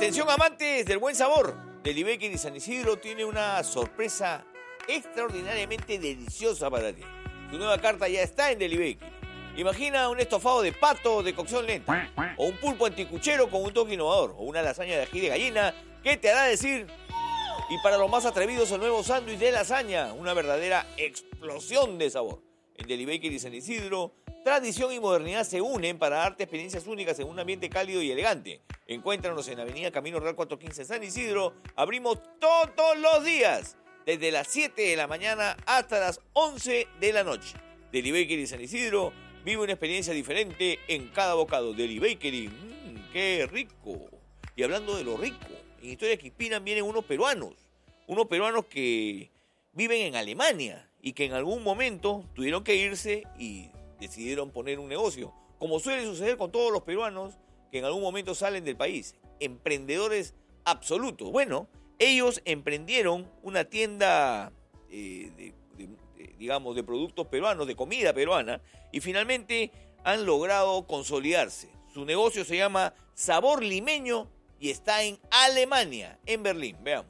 Atención amantes del buen sabor. Deli Bakery San Isidro tiene una sorpresa extraordinariamente deliciosa para ti. Tu nueva carta ya está en Deli Bakery. Imagina un estofado de pato de cocción lenta, o un pulpo anticuchero con un toque innovador, o una lasaña de ají de gallina que te hará decir. Y para los más atrevidos, el nuevo sándwich de lasaña, una verdadera explosión de sabor. En Deli Bakery San Isidro, tradición y modernidad se unen para darte experiencias únicas en un ambiente cálido y elegante. Encuéntranos en Avenida Camino Real 415 San Isidro. Abrimos todos los días, desde las 7 de la mañana hasta las 11 de la noche. Deli Bakery San Isidro, vive una experiencia diferente en cada bocado. Deli Bakery, ¡qué rico! Y hablando de lo rico, en Historias que Inspiran vienen unos peruanos que viven en Alemania y que en algún momento tuvieron que irse y decidieron poner un negocio, como suele suceder con todos los peruanos que en algún momento salen del país, emprendedores absolutos. Bueno, ellos emprendieron una tienda de productos peruanos, de comida peruana, y finalmente han logrado consolidarse. Su negocio se llama Sabor Limeño y está en Alemania, en Berlín. Veamos.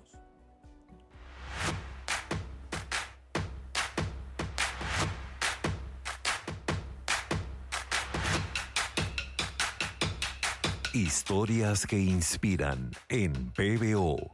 Historias que inspiran en PBO.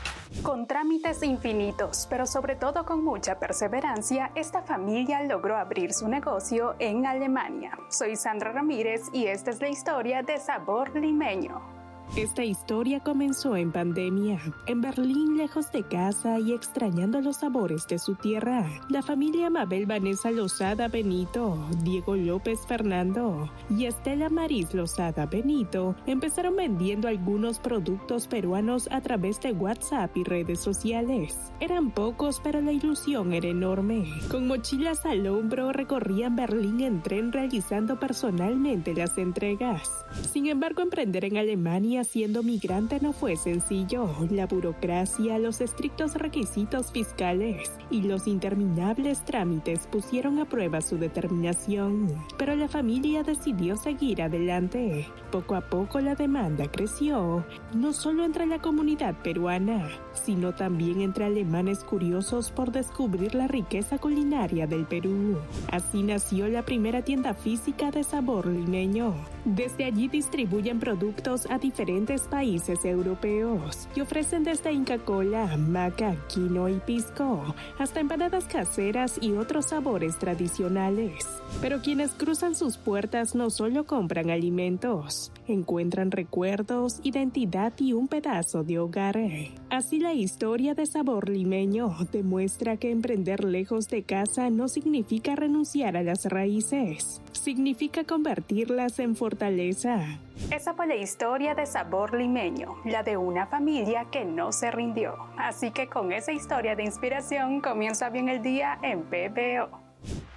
Con trámites infinitos, pero sobre todo con mucha perseverancia, esta familia logró abrir su negocio en Alemania. Soy Sandra Ramírez y esta es la historia de Sabor Limeño. Esta historia comenzó en pandemia. En Berlín, lejos de casa y extrañando los sabores de su tierra, la familia Mabel Vanessa Lozada Benito, Diego López Fernando y Estela Maris Lozada Benito empezaron vendiendo algunos productos peruanos a través de WhatsApp y redes sociales. Eran pocos, pero la ilusión era enorme. Con mochilas al hombro, recorrían Berlín en tren realizando personalmente las entregas. Sin embargo, emprender en Alemania siendo migrante no fue sencillo. La burocracia, los estrictos requisitos fiscales y los interminables trámites pusieron a prueba su determinación. Pero la familia decidió seguir adelante. Poco a poco la demanda creció, no solo entre la comunidad peruana, sino también entre alemanes curiosos por descubrir la riqueza culinaria del Perú. Así nació la primera tienda física de Sabor Limeño. Desde allí distribuyen productos a diferentes países europeos y ofrecen desde Inca Kola, maca, quinoa y pisco, hasta empanadas caseras y otros sabores tradicionales. Pero quienes cruzan sus puertas no solo compran alimentos, encuentran recuerdos, identidad y un pedazo de hogar. Así la historia de Sabor Limeño demuestra que emprender lejos de casa no significa renunciar a las raíces, significa convertirlas en fortaleza. Esa fue la historia de Sabor Limeño, la de una familia que no se rindió. Así que con esa historia de inspiración comienza bien el día en PBO.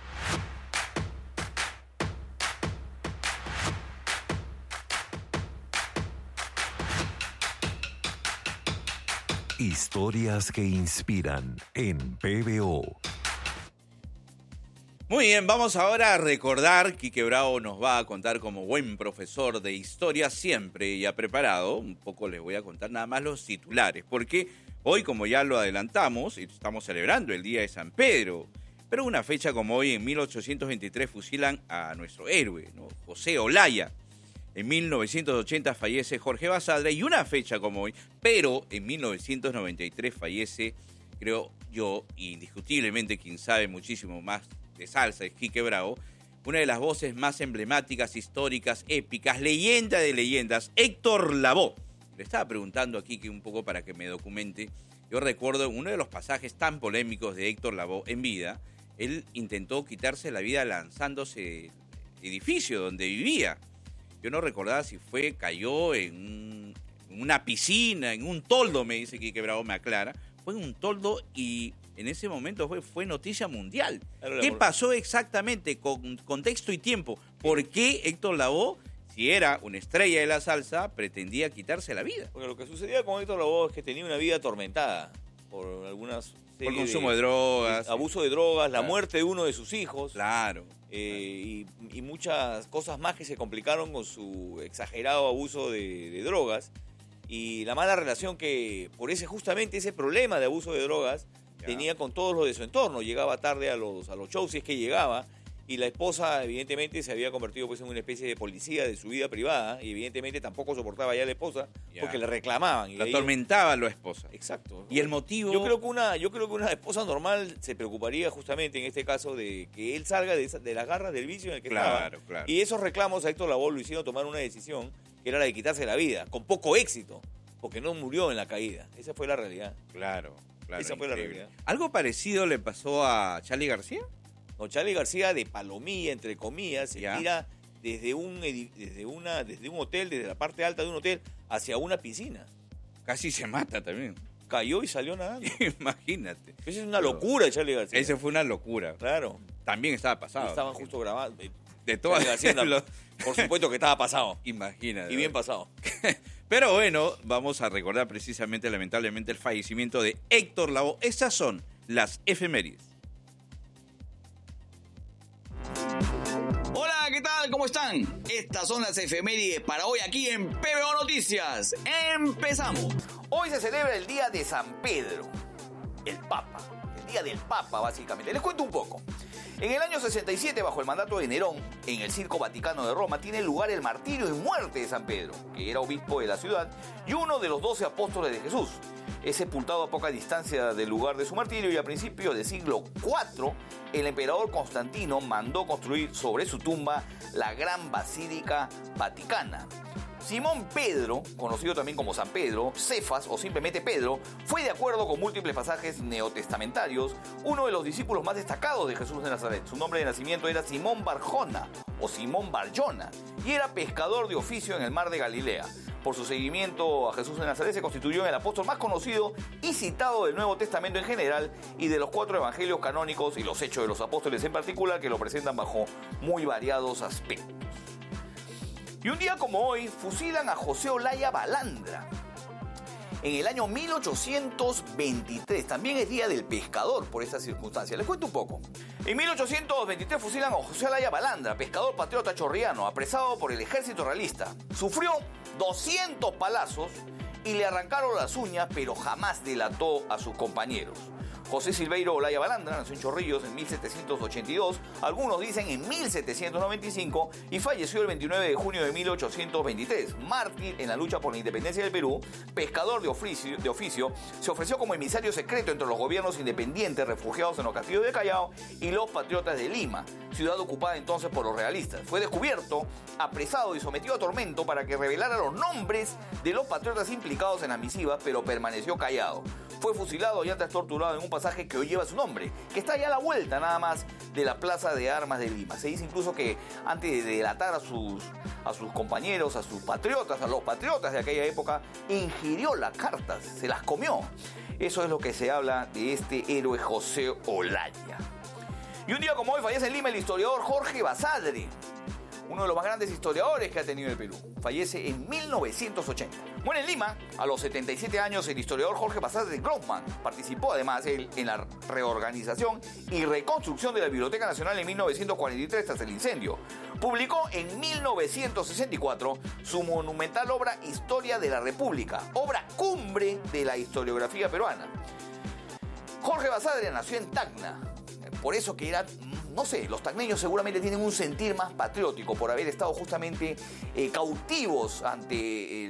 Historias que inspiran en PBO. Muy bien, vamos ahora a recordar. Quique Bravo nos va a contar como buen profesor de historia siempre y ha preparado. Un poco les voy a contar nada más los titulares, porque hoy, como ya lo adelantamos, estamos celebrando el Día de San Pedro. Pero una fecha como hoy, en 1823, fusilan a nuestro héroe, ¿no? José Olaya. En 1980 fallece Jorge Basadre, y una fecha como hoy, pero en 1993 fallece, creo yo, indiscutiblemente quien sabe muchísimo más de salsa es Quique Bravo, una de las voces más emblemáticas, históricas, épicas, leyenda de leyendas, Héctor Lavoe. Le estaba preguntando a Quique un poco para que me documente. Yo recuerdo uno de los pasajes tan polémicos de Héctor Lavoe en vida. Él intentó quitarse la vida lanzándose del edificio donde vivía. Yo no recordaba si cayó en una piscina, en un toldo, me dice Quique Bravo, me aclara. Fue en un toldo y en ese momento fue noticia mundial. ¿Qué pasó exactamente con contexto y tiempo? ¿Por qué Héctor Lavoe, si era una estrella de la salsa, pretendía quitarse la vida? Porque lo que sucedía con Héctor Lavoe es que tenía una vida atormentada por algunas... Por consumo de drogas. Abuso de drogas, la muerte de uno de sus hijos. Claro. Y muchas cosas más que se complicaron con su exagerado abuso de drogas. y la mala relación que por justamente ese problema de abuso de drogas tenía con todos los de su entorno. Llegaba tarde a los shows, si es que llegaba, y la esposa evidentemente se había convertido pues en una especie de policía de su vida privada, y evidentemente tampoco soportaba ya a la esposa porque le reclamaban. Y la atormentaba a la esposa. Exacto. ¿Y el motivo? Yo creo que una esposa normal se preocuparía justamente en este caso de que él salga de las garras del vicio en el que estaba. Claro. Y esos reclamos a Héctor Lavoe lo hicieron tomar una decisión que era la de quitarse la vida, con poco éxito, porque no murió en la caída. Esa fue la realidad. Claro. Esa fue la realidad. ¿Algo parecido le pasó a Charly García? No, Charly García de palomilla, entre comillas, se tira desde un hotel, desde la parte alta de un hotel, hacia una piscina. Casi se mata también. Cayó y salió nadando. Imagínate. Esa es una locura de Charly García. Esa fue una locura. Claro. También estaba pasado. Estaban justo grabando. De todas las por supuesto que estaba pasado. Imagínate. Y bien pasado. Pero bueno, vamos a recordar precisamente, lamentablemente, el fallecimiento de Héctor Lavoe. Esas son las efemérides. Hola, ¿qué tal? ¿Cómo están? Estas son las efemérides para hoy aquí en PBO Noticias. ¡Empezamos! Hoy se celebra el Día de San Pedro, el Papa. El Día del Papa, básicamente. Les cuento un poco. En el año 67, bajo el mandato de Nerón, en el Circo Vaticano de Roma, tiene lugar el martirio y muerte de San Pedro, que era obispo de la ciudad y uno de los 12 apóstoles de Jesús. Es sepultado a poca distancia del lugar de su martirio y a principios del siglo IV, el emperador Constantino mandó construir sobre su tumba la Gran Basílica Vaticana. Simón Pedro, conocido también como San Pedro, Cefas o simplemente Pedro, fue de acuerdo con múltiples pasajes neotestamentarios, uno de los discípulos más destacados de Jesús de Nazaret. Su nombre de nacimiento era Simón Barjona o Simón Barjona y era pescador de oficio en el mar de Galilea. Por su seguimiento a Jesús de Nazaret se constituyó en el apóstol más conocido y citado del Nuevo Testamento en general y de los 4 evangelios canónicos y los Hechos de los Apóstoles en particular, que lo presentan bajo muy variados aspectos. Y un día como hoy fusilan a José Olaya Balandra. En el año 1823, también es Día del Pescador por esta circunstancia. Les cuento un poco. En 1823 fusilan a José Olaya Balandra, pescador patriota chorriano, apresado por el ejército realista. Sufrió 200 palazos y le arrancaron las uñas, pero jamás delató a sus compañeros. José Silveiro Olaya Balandra nació en Chorrillos en 1782, algunos dicen en 1795, y falleció el 29 de junio de 1823. Mártir en la lucha por la independencia del Perú, pescador de oficio, se ofreció como emisario secreto entre los gobiernos independientes refugiados en los castillos de Callao y los patriotas de Lima, ciudad ocupada entonces por los realistas. Fue descubierto, apresado y sometido a tormento para que revelara los nombres de los patriotas implicados en las misivas, pero permaneció callado. Fue fusilado y antes torturado en un pasaje que hoy lleva su nombre, que está ya a la vuelta nada más de la Plaza de Armas de Lima. Se dice incluso que antes de delatar a sus compañeros, a sus patriotas, a los patriotas de aquella época, ingirió las cartas, se las comió. Eso es lo que se habla de este héroe José Olaya. Y un día como hoy fallece en Lima el historiador Jorge Basadre, uno de los más grandes historiadores que ha tenido el Perú. Fallece en 1980. Muere en Lima, a los 77 años, el historiador Jorge Basadre Grossman. Participó además él en la reorganización y reconstrucción de la Biblioteca Nacional en 1943 tras el incendio. Publicó en 1964 su monumental obra Historia de la República, obra cumbre de la historiografía peruana. Jorge Basadre nació en Tacna, por eso que era... No sé, los tacneños seguramente tienen un sentir más patriótico por haber estado justamente cautivos ante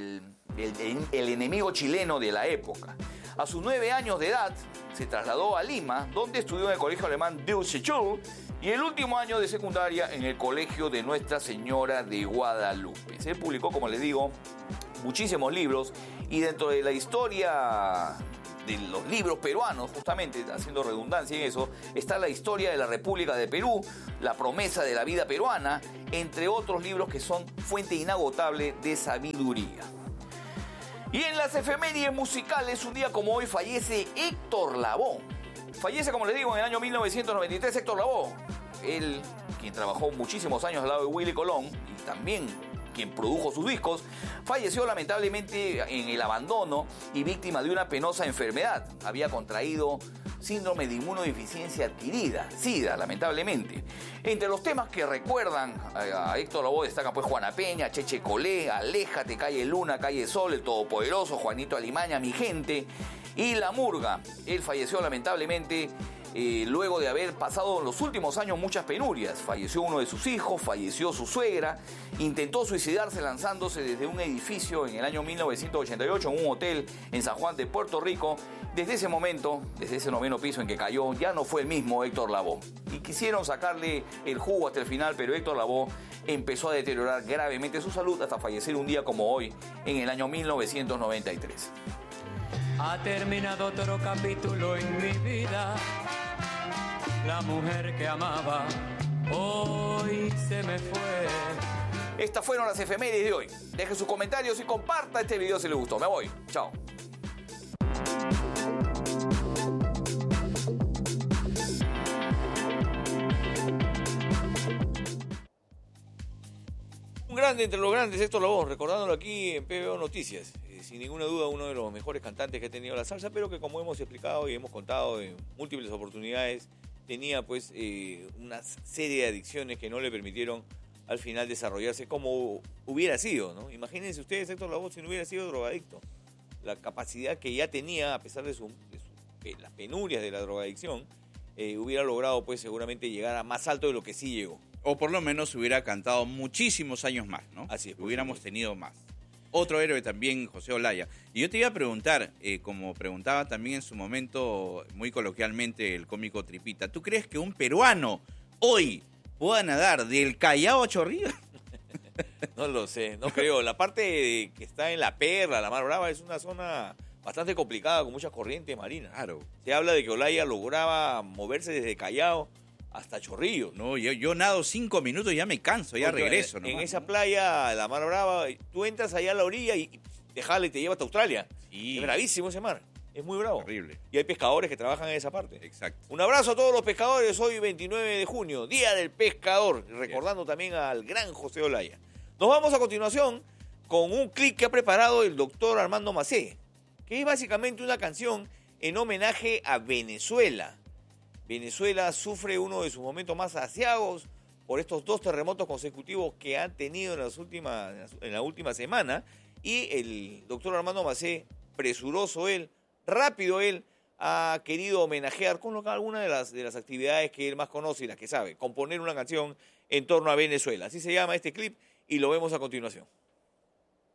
el enemigo chileno de la época. A sus 9 años de edad se trasladó a Lima, donde estudió en el colegio alemán Deutsche y el último año de secundaria en el colegio de Nuestra Señora de Guadalupe. Se publicó, como les digo, muchísimos libros y dentro de la historia de los libros peruanos, justamente haciendo redundancia en eso, está la historia de la República de Perú, la promesa de la vida peruana, entre otros libros que son fuente inagotable de sabiduría. Y en las efemérides musicales, un día como hoy fallece Héctor Lavoe. Fallece, como les digo, en el año 1993 Héctor Lavoe. Él, quien trabajó muchísimos años al lado de Willy Colón y también quien produjo sus discos, falleció lamentablemente en el abandono y víctima de una penosa enfermedad. Había contraído síndrome de inmunodeficiencia adquirida, SIDA, lamentablemente. Entre los temas que recuerdan a Héctor Lavoe destacan pues Juana Peña, Cheche Colé, Aléjate, Calle Luna, Calle Sol, El Todopoderoso, Juanito Alimaña, Mi Gente y La Murga. Él falleció lamentablemente luego de haber pasado en los últimos años muchas penurias. Falleció uno de sus hijos, falleció su suegra, intentó suicidarse lanzándose desde un edificio en el año 1988 en un hotel en San Juan de Puerto Rico. Desde ese momento, desde ese 9º piso en que cayó, ya no fue el mismo Héctor Lavoe. Y quisieron sacarle el jugo hasta el final, pero Héctor Lavoe empezó a deteriorar gravemente su salud hasta fallecer un día como hoy, en el año 1993. Ha terminado otro capítulo en mi vida. La mujer que amaba hoy se me fue. Estas fueron las efemérides de hoy. Deje sus comentarios y comparta este video si le gustó. Me voy. Chao. Un grande entre los grandes, Héctor Lavoe, recordándolo aquí en PBO Noticias. Sin ninguna duda, uno de los mejores cantantes que ha tenido la salsa, pero que como hemos explicado y hemos contado en múltiples oportunidades, tenía pues una serie de adicciones que no le permitieron al final desarrollarse como hubiera sido, ¿no? Imagínense ustedes, Héctor Lavoe, si no hubiera sido drogadicto. La capacidad que ya tenía, a pesar de las penurias de la drogadicción, hubiera logrado pues seguramente llegar a más alto de lo que sí llegó. O por lo menos hubiera cantado muchísimos años más, ¿no? Así es. Hubiéramos tenido más. Otro héroe también, José Olaya. Y yo te iba a preguntar, como preguntaba también en su momento, muy coloquialmente, el cómico Tripita, ¿tú crees que un peruano hoy pueda nadar del Callao a Chorrillos? No lo sé, no creo. La parte que está en La Perla, la Mar Brava, es una zona bastante complicada con muchas corrientes marinas. Claro. Se habla de que Olaya lograba moverse desde Callao hasta Chorrillos. No, yo nado 5 minutos y ya me canso, ya Porque regreso. En Nomás, esa ¿no? playa, la Mar Brava, tú entras allá a la orilla y te jala y te lleva hasta Australia. Sí. Es bravísimo ese mar, es muy bravo. Terrible. Y hay pescadores que trabajan en esa parte. Exacto. Un abrazo a todos los pescadores, hoy 29 de junio, Día del Pescador, recordando también al gran José Olaya. Nos vamos a continuación con un clip que ha preparado el doctor Armando Macé, que es básicamente una canción en homenaje a Venezuela. Venezuela sufre uno de sus momentos más aciagos por estos 2 terremotos consecutivos que han tenido en la última semana, y el doctor Armando Macé, presuroso él, rápido él, ha querido homenajear con algunas de las actividades que él más conoce y las que sabe, componer una canción en torno a Venezuela. Así se llama este clip y lo vemos a continuación.